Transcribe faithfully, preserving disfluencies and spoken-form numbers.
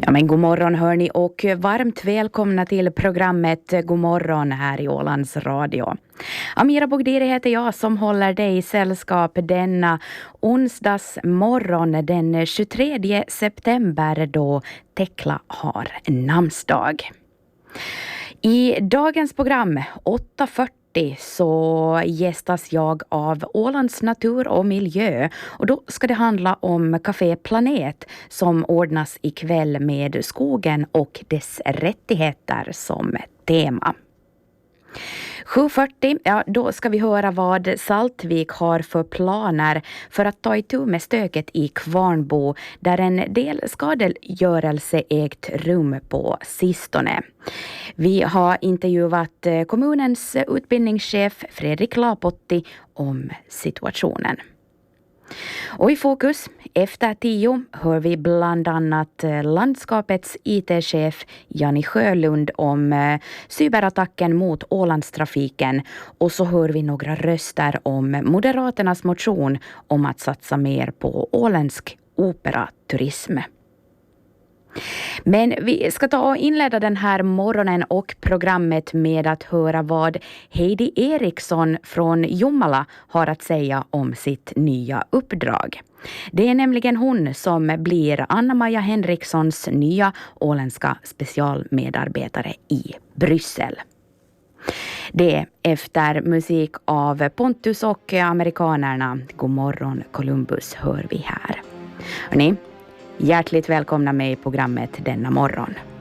Ja, men god morgon hörni och varmt välkomna till programmet God morgon här i Ålands Radio. Amira Bogdiri heter jag som håller dig i sällskap denna onsdags morgon den tjugotredje september då Tekla har namnsdag. I dagens program åtta fyrtio så gästas jag av Ålands natur och miljö och då ska det handla om Café Planet som ordnas ikväll med skogen och dess rättigheter som tema. sju fyrtio, ja då ska vi höra vad Saltvik har för planer för att ta itu med stöket i Kvarnbo där en del skadegörelse ägt rum på sistone. Vi har intervjuat kommunens utbildningschef Fredrik Lapotti om situationen. Och i fokus efter tio hör vi bland annat landskapets I T-chef Janni Sjölund om cyberattacken mot Ålandstrafiken och så hör vi några röster om Moderaternas motion om att satsa mer på åländsk operaturism. Men vi ska ta och inleda den här morgonen och programmet med att höra vad Heidi Eriksson från Jomala har att säga om sitt nya uppdrag. Det är nämligen hon som blir Anna-Maja Henrikssons nya åländska specialmedarbetare i Bryssel. Det efter musik av Pontus och amerikanerna. God morgon Columbus hör vi här. Hörrni, hjärtligt välkomna med i programmet denna morgon.